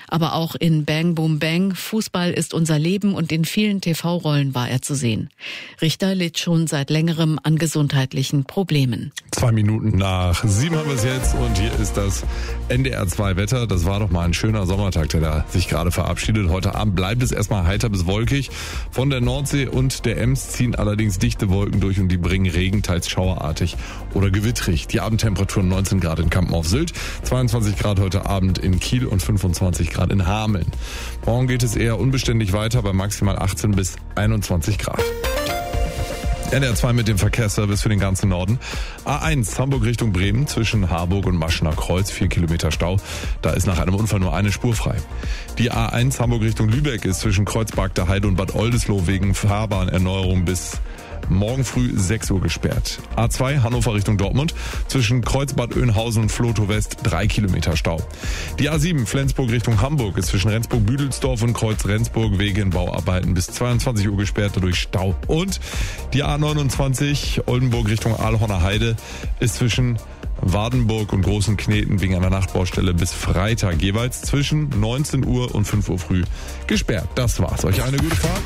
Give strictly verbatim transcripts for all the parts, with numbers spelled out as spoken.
Aber auch in Bang Boom Bang, Fußball ist unser Leben und in vielen T V-Rollen war er zu sehen. Richter litt schon seit längerem an gesundheitlichen Problemen. Zwei Minuten nach sieben haben wir es jetzt und hier ist das N D R zwei Wetter. Das war doch mal ein schöner Sommertag, der da sich gerade verabschiedet. Heute Abend bleibt es erstmal heiter bis wolkig. Von der Nordsee und der Ems ziehen allerdings dichte Wolken durch und die bringen Regen, teils schauerartig oder gewittrig. Die Abendtemperaturen neunzehn Grad in Kampen auf Sylt, zweiundzwanzig Grad heute Abend in Kiel und fünfundzwanzig Grad in Hameln. Morgen geht es eher unbeständig weiter bei maximal achtzehn bis einundzwanzig Grad. N D R zwei mit dem Verkehrsservice für den ganzen Norden. A eins Hamburg Richtung Bremen zwischen Harburg und Maschener Kreuz, vier Kilometer Stau. Da ist nach einem Unfall nur eine Spur frei. Die A eins Hamburg Richtung Lübeck ist zwischen Kreuzberg der Heide und Bad Oldesloe wegen Fahrbahnerneuerung bis morgen früh sechs Uhr gesperrt. A zwei Hannover Richtung Dortmund zwischen Kreuzbad Oeynhausen und Flotow West drei Kilometer Stau. Die A sieben Flensburg Richtung Hamburg ist zwischen Rendsburg-Büdelsdorf und Kreuz Rendsburg wegen Bauarbeiten bis zweiundzwanzig Uhr gesperrt, dadurch Stau. Und die A neunundzwanzig Oldenburg Richtung Aalhorner Heide ist zwischen Wardenburg und Großen Kneten wegen einer Nachtbaustelle bis Freitag jeweils zwischen neunzehn Uhr und fünf Uhr früh gesperrt. Das war's. Euch eine gute Fahrt.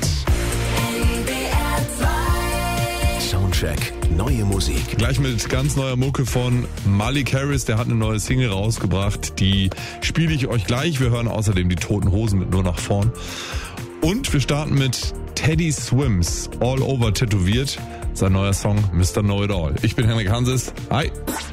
Soundcheck, neue Musik. Gleich mit ganz neuer Mucke von Malik Harris, der hat eine neue Single rausgebracht, die spiele ich euch gleich. Wir hören außerdem die Toten Hosen mit Nur nach vorn. Und wir starten mit Teddy Swims, All Over tätowiert, sein neuer Song Mister Know It All. Ich bin Henrik Hanses, hi.